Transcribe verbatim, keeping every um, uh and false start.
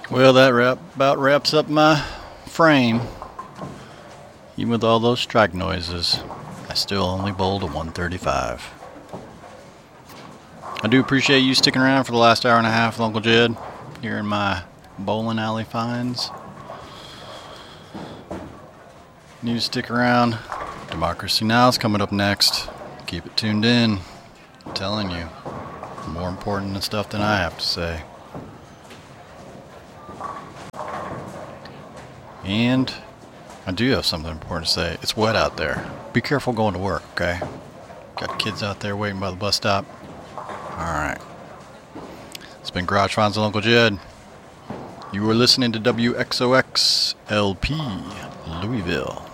Well, that wrap, about wraps up my frame. Even with all those strike noises, I still only bowled a one thirty-five. I do appreciate you sticking around for the last hour and a half with Uncle Jed here in my bowling alley finds. You stick around. Democracy Now! Is coming up next. Keep it tuned in. I'm telling you, more important than stuff than I have to say. And I do have something important to say. It's wet out there. Be careful going to work, okay? Got kids out there waiting by the bus stop. Alright. It's been Garage Finds with Uncle Jed. You were listening to W X O X L P, Louisville.